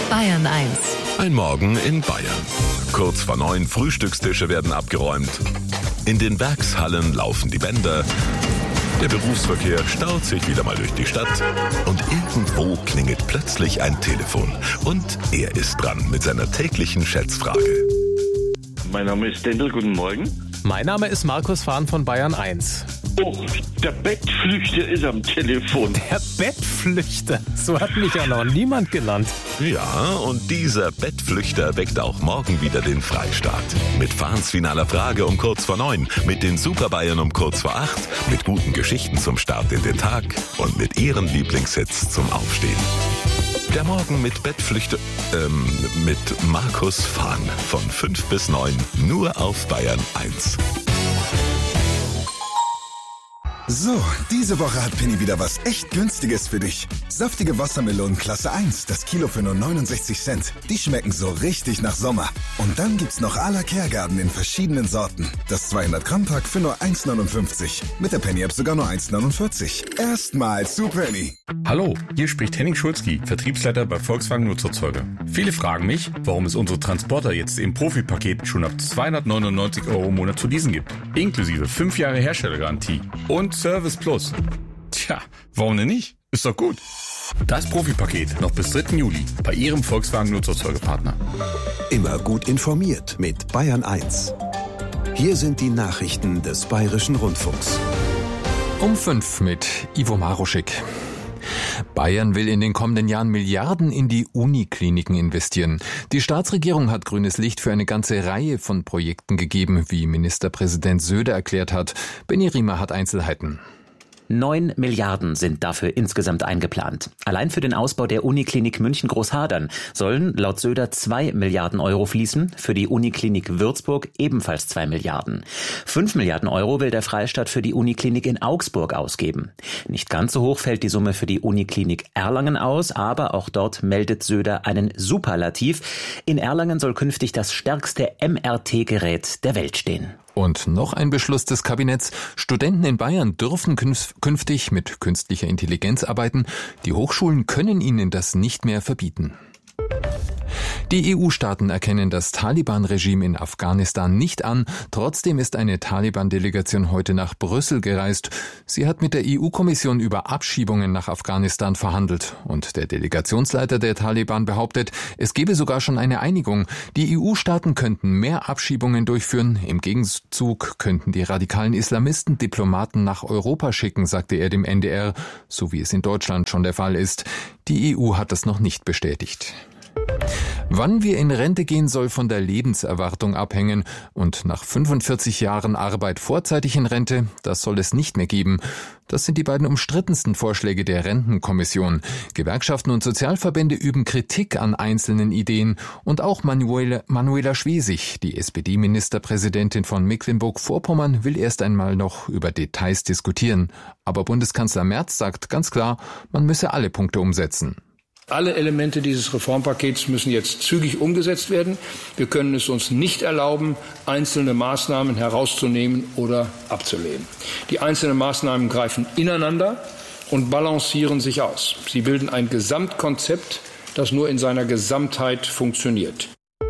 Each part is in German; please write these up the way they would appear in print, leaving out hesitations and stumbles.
Bayern 1. Ein Morgen in Bayern. Kurz vor 9 Frühstückstische werden abgeräumt. In den Werkshallen laufen die Bänder. Der Berufsverkehr staut sich wieder mal durch die Stadt. Und irgendwo klingelt plötzlich ein Telefon. Und er ist dran mit seiner täglichen Schätzfrage. Mein Name ist Dendel, guten Morgen. Mein Name ist Markus Fahn von Bayern 1. Oh, der Bettflüchter ist am Telefon. Der Bettflüchter, so hat mich ja noch niemand genannt. Ja, und dieser Bettflüchter weckt auch morgen wieder den Freistaat. Mit Fahns finaler Frage um kurz vor 9, mit den Superbayern um kurz vor 8, mit guten Geschichten zum Start in den Tag und mit ihren Lieblingshits zum Aufstehen. Der Morgen mit mit Markus Fahn von 5 bis 9, nur auf Bayern 1. So, diese Woche hat Penny wieder was echt Günstiges für dich. Saftige Wassermelonen Klasse 1, das Kilo für nur 69 Cent. Die schmecken so richtig nach Sommer. Und dann gibt's noch à la Kehrgarten in verschiedenen Sorten. Das 200-Gramm-Pack für nur 1,59. Mit der Penny-App sogar nur 1,49. Erstmal zu Penny. Hallo, hier spricht Henning Schulzki, Vertriebsleiter bei Volkswagen Nutzerzeuger. Viele fragen mich, warum es unsere Transporter jetzt im Profipaket schon ab 299 € im Monat zu leasen gibt. Inklusive 5 Jahre Herstellergarantie und Service Plus. Tja, warum denn nicht? Ist doch gut. Das Profipaket noch bis 3. Juli bei Ihrem Volkswagen Nutzerzeugerpartner. Immer gut informiert mit Bayern 1. Hier sind die Nachrichten des Bayerischen Rundfunks. Um 5 mit Ivo Maruschik. Bayern will in den kommenden Jahren Milliarden in die Unikliniken investieren. Die Staatsregierung hat grünes Licht für eine ganze Reihe von Projekten gegeben, wie Ministerpräsident Söder erklärt hat. Benny Riemer hat Einzelheiten. 9 Milliarden sind dafür insgesamt eingeplant. Allein für den Ausbau der Uniklinik München-Großhadern sollen laut Söder 2 Milliarden € fließen, für die Uniklinik Würzburg ebenfalls 2 Milliarden. 5 Milliarden € will der Freistaat für die Uniklinik in Augsburg ausgeben. Nicht ganz so hoch fällt die Summe für die Uniklinik Erlangen aus, aber auch dort meldet Söder einen Superlativ. In Erlangen soll künftig das stärkste MRT-Gerät der Welt stehen. Und noch ein Beschluss des Kabinetts. Studenten in Bayern dürfen künftig mit künstlicher Intelligenz arbeiten. Die Hochschulen können ihnen das nicht mehr verbieten. Die EU-Staaten erkennen das Taliban-Regime in Afghanistan nicht an. Trotzdem ist eine Taliban-Delegation heute nach Brüssel gereist. Sie hat mit der EU-Kommission über Abschiebungen nach Afghanistan verhandelt. Und der Delegationsleiter der Taliban behauptet, es gebe sogar schon eine Einigung. Die EU-Staaten könnten mehr Abschiebungen durchführen. Im Gegenzug könnten die radikalen Islamisten Diplomaten nach Europa schicken, sagte er dem NDR, so wie es in Deutschland schon der Fall ist. Die EU hat das noch nicht bestätigt. Wann wir in Rente gehen, soll von der Lebenserwartung abhängen. Und nach 45 Jahren Arbeit vorzeitig in Rente, das soll es nicht mehr geben. Das sind die beiden umstrittensten Vorschläge der Rentenkommission. Gewerkschaften und Sozialverbände üben Kritik an einzelnen Ideen. Und auch Manuela Schwesig, die SPD-Ministerpräsidentin von Mecklenburg-Vorpommern, will erst einmal noch über Details diskutieren. Aber Bundeskanzler Merz sagt ganz klar, man müsse alle Punkte umsetzen. Alle Elemente dieses Reformpakets müssen jetzt zügig umgesetzt werden. Wir können es uns nicht erlauben, einzelne Maßnahmen herauszunehmen oder abzulehnen. Die einzelnen Maßnahmen greifen ineinander und balancieren sich aus. Sie bilden ein Gesamtkonzept, das nur in seiner Gesamtheit funktioniert.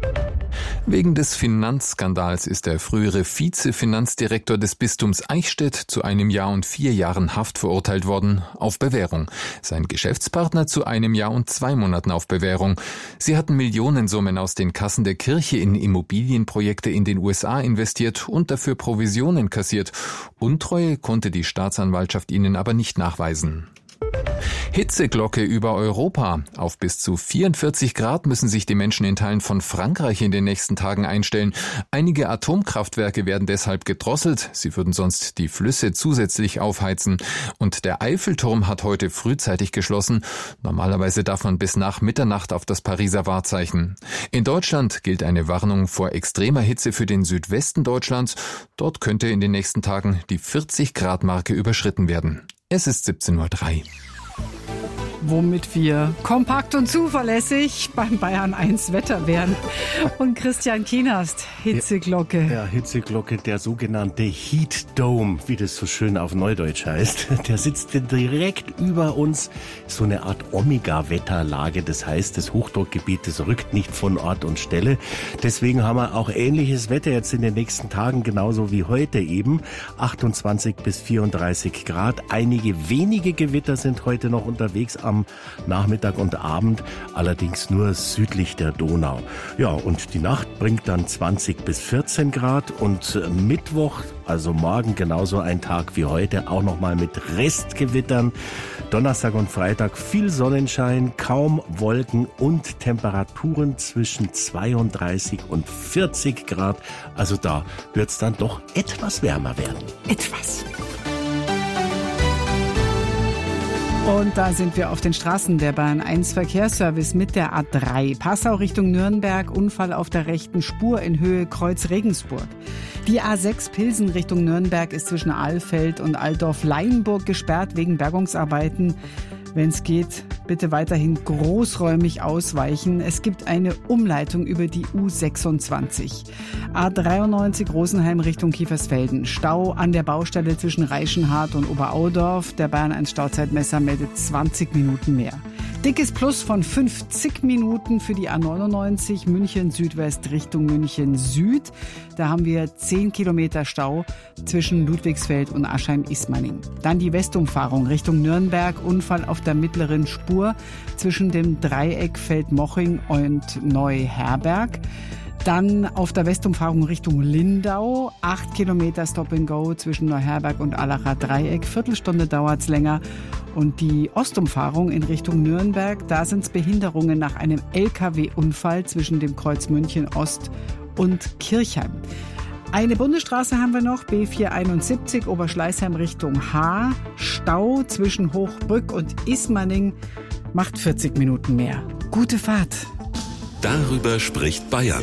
Wegen des Finanzskandals ist der frühere Vize-Finanzdirektor des Bistums Eichstätt zu 1 Jahr und 4 Jahren Haft verurteilt worden, auf Bewährung. Sein Geschäftspartner zu 1 Jahr und 2 Monaten auf Bewährung. Sie hatten Millionensummen aus den Kassen der Kirche in Immobilienprojekte in den USA investiert und dafür Provisionen kassiert. Untreue konnte die Staatsanwaltschaft ihnen aber nicht nachweisen. Hitzeglocke über Europa. Auf bis zu 44 Grad müssen sich die Menschen in Teilen von Frankreich in den nächsten Tagen einstellen. Einige Atomkraftwerke werden deshalb gedrosselt. Sie würden sonst die Flüsse zusätzlich aufheizen. Und der Eiffelturm hat heute frühzeitig geschlossen. Normalerweise darf man bis nach Mitternacht auf das Pariser Wahrzeichen. In Deutschland gilt eine Warnung vor extremer Hitze für den Südwesten Deutschlands. Dort könnte in den nächsten Tagen die 40-Grad-Marke überschritten werden. Es ist 17:03 Uhr. womit wir kompakt und zuverlässig beim Bayern 1 Wetter wären. Und Christian Kienast, Hitzeglocke. Ja, Hitzeglocke, der sogenannte Heat Dome, wie das so schön auf Neudeutsch heißt. Der sitzt direkt über uns, so eine Art Omega-Wetterlage. Das heißt, das Hochdruckgebiet, das rückt nicht von Ort und Stelle. Deswegen haben wir auch ähnliches Wetter jetzt in den nächsten Tagen, genauso wie heute eben. 28 bis 34 Grad. Einige wenige Gewitter sind heute noch unterwegs am Nachmittag und Abend, allerdings nur südlich der Donau. Ja, und die Nacht bringt dann 20 bis 14 Grad und Mittwoch, also morgen genauso ein Tag wie heute, auch nochmal mit Restgewittern. Donnerstag und Freitag viel Sonnenschein, kaum Wolken und Temperaturen zwischen 32 und 40 Grad. Also da wird es dann doch etwas wärmer werden. Etwas. Und da sind wir auf den Straßen. Der Bayern 1 Verkehrsservice mit der A3. Passau Richtung Nürnberg, Unfall auf der rechten Spur in Höhe Kreuz Regensburg. Die A6 Pilsen Richtung Nürnberg ist zwischen Ahlfeld und Altdorf-Leienburg gesperrt wegen Bergungsarbeiten. Wenn es geht, bitte weiterhin großräumig ausweichen. Es gibt eine Umleitung über die U26. A93 Rosenheim Richtung Kiefersfelden. Stau an der Baustelle zwischen Reichenhard und Oberaudorf. Der Bayern 1 Stauzeitmesser meldet 20 Minuten mehr. Dickes Plus von 50 Minuten für die A99 München Südwest Richtung München Süd. Da haben wir 10 Kilometer Stau zwischen Ludwigsfeld und Aschheim-Ismaning. Dann die Westumfahrung Richtung Nürnberg. Unfall auf der mittleren Spur zwischen dem Dreieck Feldmoching und Neuherberg. Dann auf der Westumfahrung Richtung Lindau, 8 Kilometer Stop-and-Go zwischen Neuherberg und Allacher Dreieck, Viertelstunde dauert's länger. Und die Ostumfahrung in Richtung Nürnberg, da sind's Behinderungen nach einem LKW-Unfall zwischen dem Kreuz München Ost und Kirchheim. Eine Bundesstraße haben wir noch, B471 Oberschleißheim Richtung Haar, Stau zwischen Hochbrück und Ismaning, macht 40 Minuten mehr. Gute Fahrt. Darüber spricht Bayern.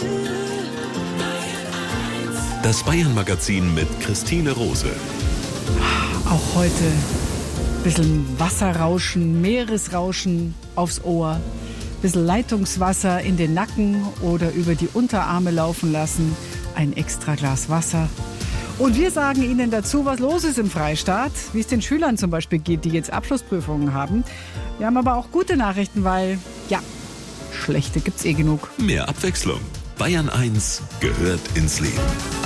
Das Bayern-Magazin mit Christine Rose. Auch heute ein bisschen Wasserrauschen, Meeresrauschen aufs Ohr, ein bisschen Leitungswasser in den Nacken oder über die Unterarme laufen lassen, ein extra Glas Wasser. Und wir sagen Ihnen dazu, was los ist im Freistaat, wie es den Schülern zum Beispiel geht, die jetzt Abschlussprüfungen haben. Wir haben aber auch gute Nachrichten, weil, ja, schlechte gibt's genug. Mehr Abwechslung. Bayern 1 gehört ins Leben.